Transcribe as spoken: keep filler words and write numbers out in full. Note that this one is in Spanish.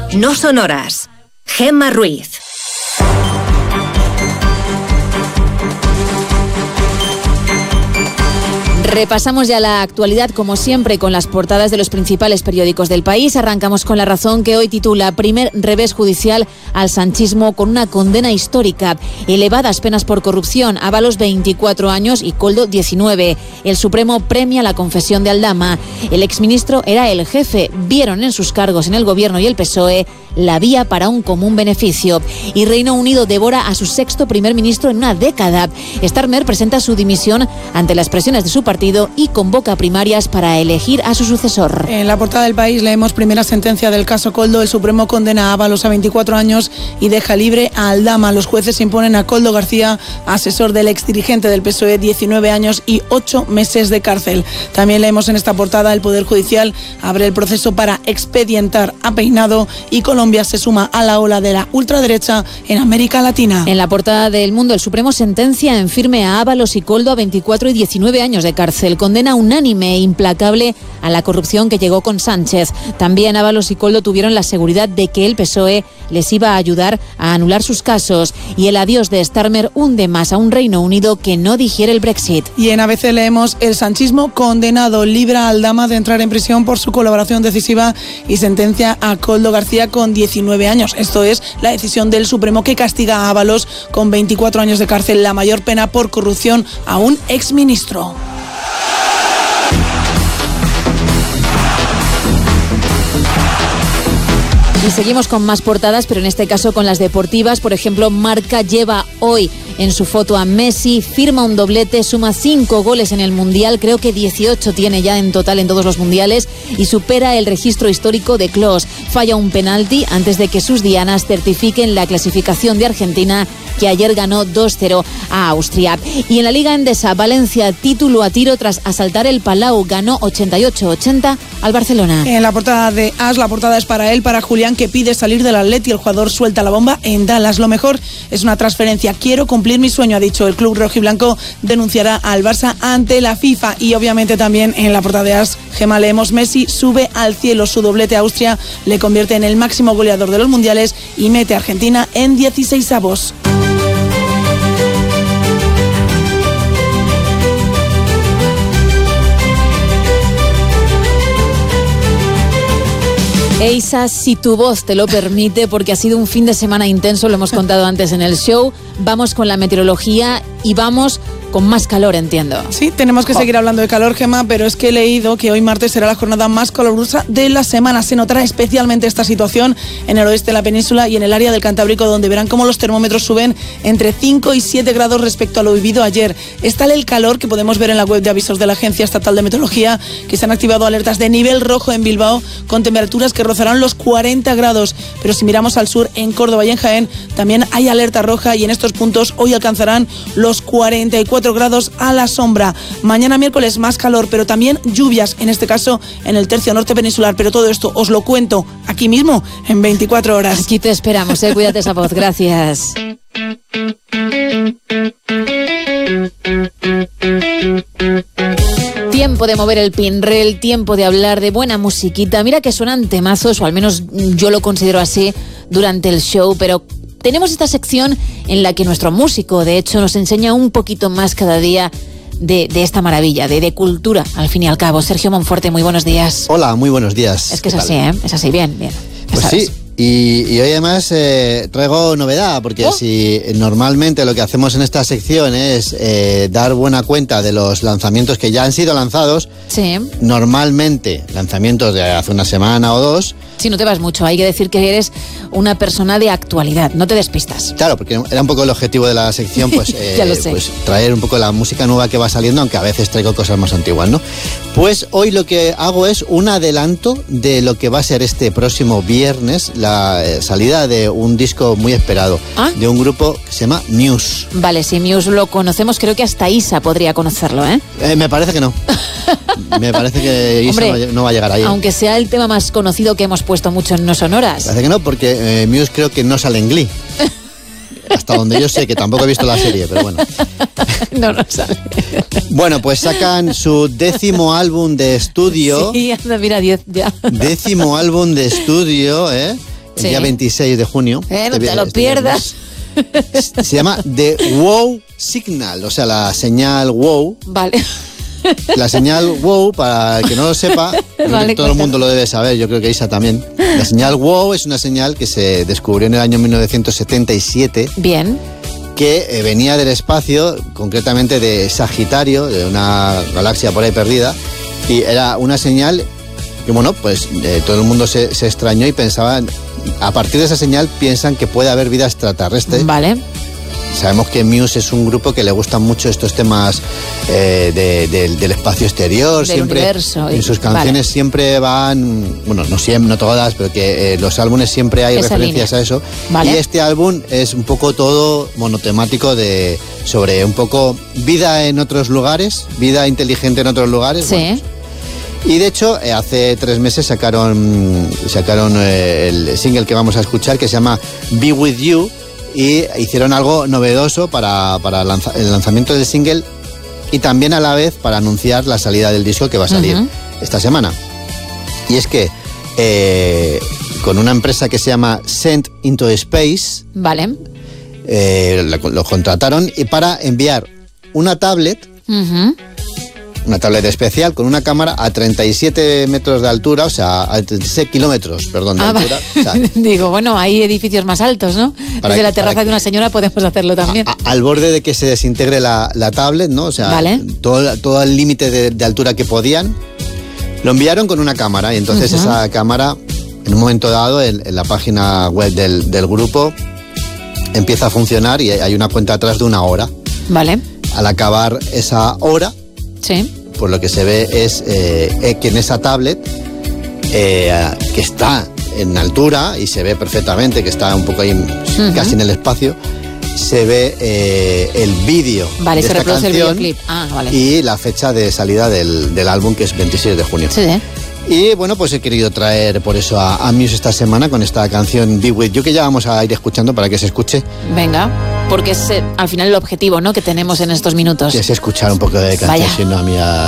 No Sonoras. Gemma Ruiz. Repasamos ya la actualidad, como siempre, con las portadas de los principales periódicos del país. Arrancamos con La Razón, que hoy titula Primer revés judicial al sanchismo con una condena histórica. Elevadas penas por corrupción, Ábalos veinticuatro años y Koldo diecinueve. El Supremo premia la confesión de Aldama. El exministro era el jefe. Vieron en sus cargos en el gobierno y el P S O E la vía para un común beneficio. Y Reino Unido devora a su sexto primer ministro en una década. Starmer presenta su dimisión ante las presiones de su partido y convoca primarias para elegir a su sucesor. En la portada del País leemos primera sentencia del caso Koldo. El Supremo condena a Ábalos a veinticuatro años y deja libre a Aldama. Los jueces imponen a Koldo García, asesor del exdirigente del P S O E, diecinueve años y ocho meses de cárcel. También leemos en esta portada el Poder Judicial abre el proceso para expedientar a Peinado y Colombia se suma a la ola de la ultraderecha en América Latina. En la portada del Mundo, el Supremo sentencia en firme a Ábalos y Koldo a veinticuatro y diecinueve años de cárcel. Condena unánime e implacable a la corrupción que llegó con Sánchez. También Ábalos y Koldo tuvieron la seguridad de que el P S O E les iba a ayudar a anular sus casos. Y el adiós de Starmer hunde más a un Reino Unido que no digiere el Brexit. Y en A B C leemos el sanchismo condenado libra a Aldama de entrar en prisión por su colaboración decisiva y sentencia a Koldo García con diecinueve años. Esto es la decisión del Supremo que castiga a Ábalos con veinticuatro años de cárcel, la mayor pena por corrupción a un exministro. Y seguimos con más portadas, pero en este caso con las deportivas. Por ejemplo, Marca lleva hoy en su foto a Messi, firma un doblete, suma cinco goles en el Mundial, creo que dieciocho tiene ya en total en todos los mundiales, y supera el registro histórico de Klose. Falla un penalti antes de que sus dianas certifiquen la clasificación de Argentina, que ayer ganó dos cero a Austria. Y en la Liga Endesa, Valencia, título a tiro tras asaltar el Palau, ganó ochenta y ocho ochenta al Barcelona. En la portada de As, la portada es para él, para Julián, que pide salir del Atleti. El jugador suelta la bomba en Dallas. Lo mejor es una transferencia. Quiero cumplir mi sueño, ha dicho. El club rojiblanco denunciará al Barça ante la FIFA. Y obviamente también en la portada de As, Gemma, leemos Messi sube al cielo. Su doblete a Austria le convierte en el máximo goleador de los mundiales y mete a Argentina en dieciseisavos. Eisa, si tu voz te lo permite, porque ha sido un fin de semana intenso, lo hemos contado antes en el show. Vamos con la meteorología y vamos con más calor, entiendo. Sí, tenemos que oh. seguir hablando de calor, Gemma, pero es que he leído que hoy martes será la jornada más calurosa de la semana. Se notará especialmente esta situación en el oeste de la península y en el área del Cantábrico, donde verán cómo los termómetros suben entre cinco y siete grados respecto a lo vivido ayer. Es tal el calor que podemos ver en la web de avisos de la Agencia Estatal de Meteorología que se han activado alertas de nivel rojo en Bilbao, con temperaturas que rozarán los cuarenta grados. Pero si miramos al sur, en Córdoba y en Jaén, también hay alerta roja y en estos puntos hoy alcanzarán los cuarenta y cuatro grados a la sombra. Mañana miércoles más calor, pero también lluvias, en este caso en el tercio norte peninsular. Pero todo esto os lo cuento aquí mismo en veinticuatro horas. Aquí te esperamos, eh. Cuídate esa voz, gracias. Tiempo de mover el pinrel, tiempo de hablar de buena musiquita. Mira que suenan temazos, o al menos yo lo considero así, durante el show, pero tenemos esta sección en la que nuestro músico, de hecho, nos enseña un poquito más cada día de, de esta maravilla, de, de cultura, al fin y al cabo. Sergio Monforte, muy buenos días. Hola, muy buenos días. Es que es así, ¿eh? Es así, bien, bien. Pues sí. Y, y hoy además eh, traigo novedad, porque oh. si normalmente lo que hacemos en esta sección es eh, dar buena cuenta de los lanzamientos que ya han sido lanzados, sí. normalmente lanzamientos de hace una semana o dos. Sí, no te vas mucho, hay que decir que eres una persona de actualidad, no te despistas. Claro, porque era un poco el objetivo de la sección, pues, eh, ya lo sé. pues traer un poco la música nueva que va saliendo, aunque a veces traigo cosas más antiguas, ¿no? Pues hoy lo que hago es un adelanto de lo que va a ser este próximo viernes, la eh, salida de un disco muy esperado, ¿ah? de un grupo que se llama Muse. Vale, si Muse lo conocemos, creo que hasta Isa podría conocerlo, ¿eh? eh me parece que no. Me parece que Isa Hombre, no va a llegar ahí. Aunque sea el tema más conocido que hemos puesto mucho en No Sonoras. Parece que no, porque eh, Muse creo que no sale en Glee. Hasta donde yo sé, que tampoco he visto la serie, pero bueno. No, no sale. Bueno, pues sacan su décimo álbum de estudio. Sí, anda, mira, diez ya. Décimo álbum de estudio, ¿eh? el Sí. día veintiséis de junio. Eh, no este te vier- lo este pierdas. viernes, se llama The Wow Signal, o sea, la señal wow. Vale. La señal wow, para el que no lo sepa, creo que Vale, todo el cuéntame. mundo lo debe saber, yo creo que Isa también. La señal wow es una señal que se descubrió en el año mil novecientos setenta y siete, Bien. que eh, venía del espacio, concretamente de Sagitario, de una galaxia por ahí perdida, y era una señal que, bueno, pues eh, todo el mundo se, se extrañó y pensaba, a partir de esa señal piensan que puede haber vida extraterrestre. Vale. Sabemos que Muse es un grupo que le gustan mucho estos temas eh, de- de- del espacio exterior. Del siempre, universo. En sus canciones Vale. siempre van, bueno, no siempre, no todas, pero que eh, los álbumes siempre hay Esa referencias línea. a eso. Vale. Y este álbum es un poco todo monotemático de sobre un poco vida en otros lugares, vida inteligente en otros lugares. Sí. Bueno, y de hecho, eh, hace tres meses sacaron, sacaron eh, el single que vamos a escuchar, que se llama Be With You, y hicieron algo novedoso para, para lanza- el lanzamiento del single y también a la vez para anunciar la salida del disco que va a salir Ujú. esta semana. Y es que eh, con una empresa que se llama Sent Into Space, Vale. eh, lo, lo contrataron y para enviar una tablet, Ujú. una tablet especial con una cámara a treinta y siete metros de altura, o sea, a treinta y seis kilómetros, perdón, de Ah, va- altura. O sea, Digo, bueno, hay edificios más altos, ¿no? Para Desde que- la terraza para de una señora podemos hacerlo también. a- al borde de que se desintegre la, la tablet, ¿no? O sea, Vale. todo, todo el límite de, de altura que podían. Lo enviaron con una cámara y entonces Ujú. esa cámara, en un momento dado, en, en la página web del, del grupo, empieza a funcionar y hay una cuenta atrás de una hora. Vale. Al acabar esa hora, Sí. por lo que se ve es eh, eh, que en esa tablet, eh, que está en altura y se ve perfectamente que está un poco ahí Ujú. casi en el espacio, se ve eh, el vídeo Vale, de se esta reproduce el canción videoclip. Ah, vale. y la fecha de salida del, del álbum, que es veintiséis de junio. Sí, ¿eh? Y bueno, pues he querido traer por eso a, a Muse esta semana con esta canción Be With You, que ya vamos a ir escuchando para que se escuche, Venga. Porque es eh, al final el objetivo, ¿no?, que tenemos en estos minutos. que se escuchar un poco de canción, Vaya. si no a mí a-